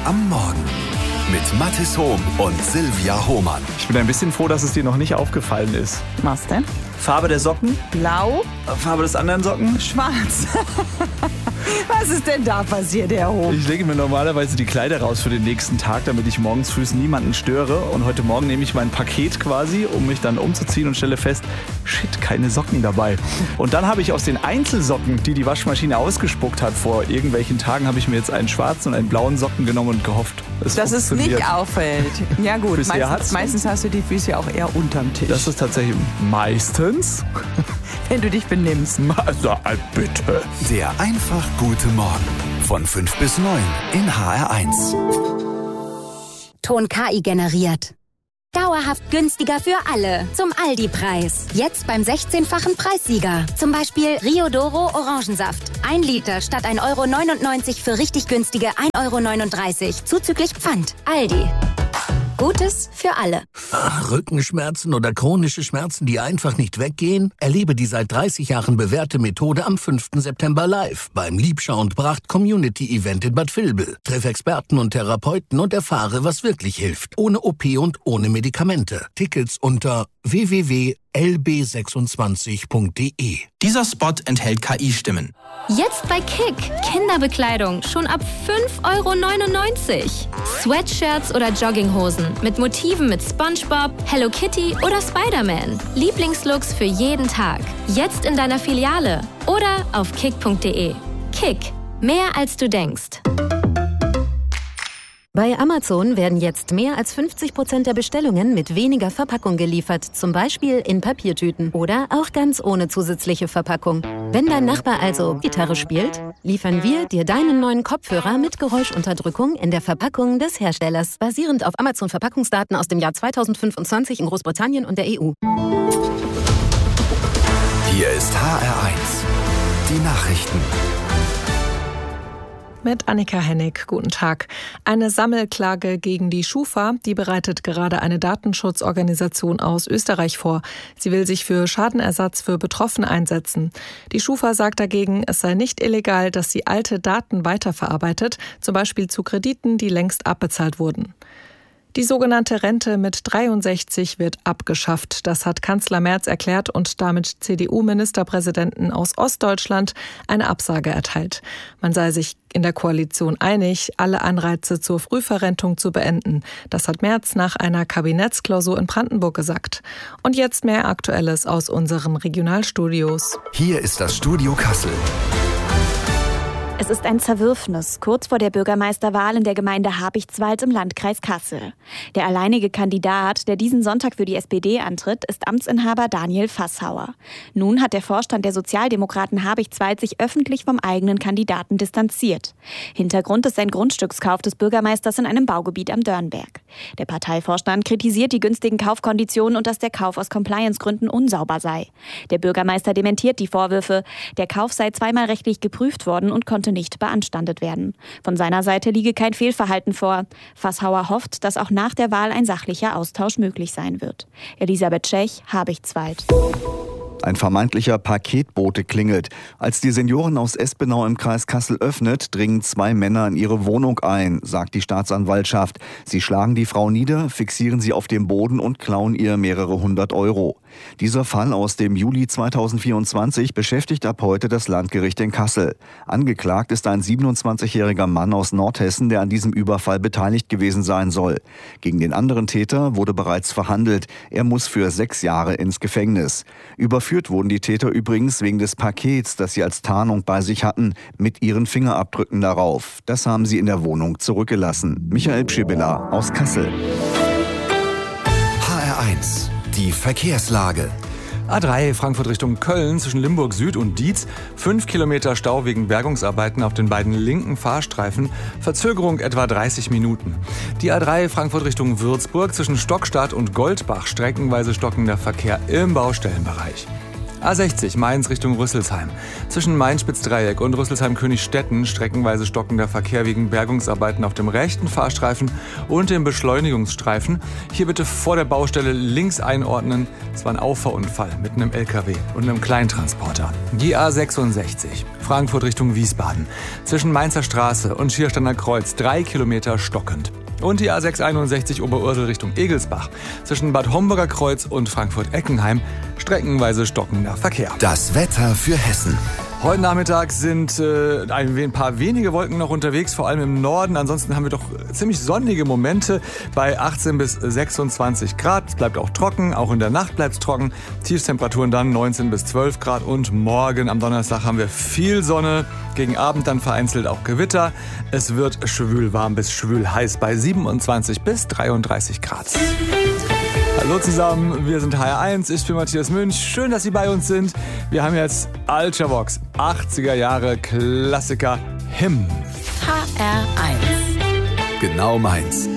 am Morgen mit Mathis Hohm und Silvia Hohmann. Ich bin ein bisschen froh, dass es dir noch nicht aufgefallen ist. Was denn? Farbe der Socken? Blau? Farbe des anderen Socken? Schwarz. Was ist denn da passiert, Herr Hohm? Ich lege mir normalerweise die Kleider raus für den nächsten Tag, damit ich morgens früh niemanden störe. Und heute Morgen nehme ich mein Paket quasi, um mich dann umzuziehen und stelle fest, shit, keine Socken dabei. Und dann habe ich aus den Einzelsocken, die die Waschmaschine ausgespuckt hat vor irgendwelchen Tagen, habe ich mir jetzt einen schwarzen und einen blauen Socken genommen und gehofft, dass es nicht auffällt. Ja gut, meistens hast du die Füße auch eher unterm Tisch. Das ist tatsächlich meistens, wenn du dich benimmst. Also, bitte. Der einfach gute Morgen von 5 bis 9 in HR1. Ton KI generiert. Dauerhaft günstiger für alle. Zum Aldi-Preis. Jetzt beim 16-fachen Preissieger. Zum Beispiel Rio Doro Orangensaft. 1 Liter statt 1,99 € für richtig günstige 1,39 € zuzüglich Pfand. Aldi. Gutes für alle. Rückenschmerzen oder chronische Schmerzen, die einfach nicht weggehen? Erlebe die seit 30 Jahren bewährte Methode am 5. September live beim Liebschau und Bracht Community Event in Bad Vilbel. Treff Experten und Therapeuten und erfahre, was wirklich hilft. Ohne OP und ohne Medikamente. Tickets unter www.lb26.de. Dieser Spot enthält KI-Stimmen. Jetzt bei Kick. Kinderbekleidung schon ab 5,99 €. Sweatshirts oder Jogginghosen mit Motiven mit SpongeBob, Hello Kitty oder Spider-Man. Lieblingslooks für jeden Tag. Jetzt in deiner Filiale oder auf kick.de. Kick. Mehr als du denkst. Bei Amazon werden jetzt mehr als 50% der Bestellungen mit weniger Verpackung geliefert, zum Beispiel in Papiertüten oder auch ganz ohne zusätzliche Verpackung. Wenn dein Nachbar also Gitarre spielt, liefern wir dir deinen neuen Kopfhörer mit Geräuschunterdrückung in der Verpackung des Herstellers, basierend auf Amazon-Verpackungsdaten aus dem Jahr 2025 in Großbritannien und der EU. Hier ist HR1, die Nachrichten. Mit Annika Hennig. Guten Tag. Eine Sammelklage gegen die Schufa, die bereitet gerade eine Datenschutzorganisation aus Österreich vor. Sie will sich für Schadenersatz für Betroffene einsetzen. Die Schufa sagt dagegen, es sei nicht illegal, dass sie alte Daten weiterverarbeitet, zum Beispiel zu Krediten, die längst abbezahlt wurden. Die sogenannte Rente mit 63 wird abgeschafft. Das hat Kanzler Merz erklärt und damit CDU-Ministerpräsidenten aus Ostdeutschland eine Absage erteilt. Man sei sich in der Koalition einig, alle Anreize zur Frühverrentung zu beenden. Das hat Merz nach einer Kabinettsklausur in Brandenburg gesagt. Und jetzt mehr Aktuelles aus unseren Regionalstudios. Hier ist das Studio Kassel. Es ist ein Zerwürfnis, kurz vor der Bürgermeisterwahl in der Gemeinde Habichtswald im Landkreis Kassel. Der alleinige Kandidat, der diesen Sonntag für die SPD antritt, ist Amtsinhaber Daniel Fasshauer. Nun hat der Vorstand der Sozialdemokraten Habichtswald sich öffentlich vom eigenen Kandidaten distanziert. Hintergrund ist ein Grundstückskauf des Bürgermeisters in einem Baugebiet am Dörnberg. Der Parteivorstand kritisiert die günstigen Kaufkonditionen und dass der Kauf aus Compliance-Gründen unsauber sei. Der Bürgermeister dementiert die Vorwürfe. Der Kauf sei zweimal rechtlich geprüft worden und konnte nicht beanstandet werden. Von seiner Seite liege kein Fehlverhalten vor. Fasshauer hofft, dass auch nach der Wahl ein sachlicher Austausch möglich sein wird. Elisabeth Tschech, Habichtswald. Ein vermeintlicher Paketbote klingelt. Als die Senioren aus Espenau im Kreis Kassel öffnet, dringen 2 Männer in ihre Wohnung ein, sagt die Staatsanwaltschaft. Sie schlagen die Frau nieder, fixieren sie auf dem Boden und klauen ihr mehrere 100 €. Dieser Fall aus dem Juli 2024 beschäftigt ab heute das Landgericht in Kassel. Angeklagt ist ein 27-jähriger Mann aus Nordhessen, der an diesem Überfall beteiligt gewesen sein soll. Gegen den anderen Täter wurde bereits verhandelt. Er muss für 6 Jahre ins Gefängnis. Überführt wurden die Täter übrigens wegen des Pakets, das sie als Tarnung bei sich hatten, mit ihren Fingerabdrücken darauf. Das haben sie in der Wohnung zurückgelassen. Michael Pschibilla aus Kassel. HR1, die Verkehrslage. A3 Frankfurt Richtung Köln zwischen Limburg Süd und Dietz. 5 Kilometer Stau wegen Bergungsarbeiten auf den beiden linken Fahrstreifen. Verzögerung etwa 30 Minuten. Die A3 Frankfurt Richtung Würzburg zwischen Stockstadt und Goldbach. Streckenweise stockender Verkehr im Baustellenbereich. A60 Mainz Richtung Rüsselsheim. Zwischen Main-Spitz-Dreieck und Rüsselsheim-Königstetten streckenweise stockender Verkehr wegen Bergungsarbeiten auf dem rechten Fahrstreifen und dem Beschleunigungsstreifen. Hier bitte vor der Baustelle links einordnen. Es war ein Auffahrunfall mit einem LKW und einem Kleintransporter. Die A66 Frankfurt Richtung Wiesbaden. Zwischen Mainzer Straße und Schiersteiner Kreuz 3 Kilometer stockend. Und die A661 Oberursel Richtung Egelsbach. Zwischen Bad Homburger Kreuz und Frankfurt-Eckenheim streckenweise stockender Verkehr. Das Wetter für Hessen. Heute Nachmittag sind ein paar wenige Wolken noch unterwegs, vor allem im Norden. Ansonsten haben wir doch ziemlich sonnige Momente bei 18 bis 26 Grad. Es bleibt auch trocken, auch in der Nacht bleibt es trocken. Tiefstemperaturen dann 19 bis 12 Grad und morgen am Donnerstag haben wir viel Sonne. Gegen Abend dann vereinzelt auch Gewitter. Es wird schwül warm bis schwül heiß bei 27 bis 33 Grad. Hallo zusammen, wir sind HR1, ich bin Matthias Münch. Schön, dass Sie bei uns sind. Wir haben jetzt Ultravox, 80er Jahre Klassiker Hymn. HR1. Genau meins.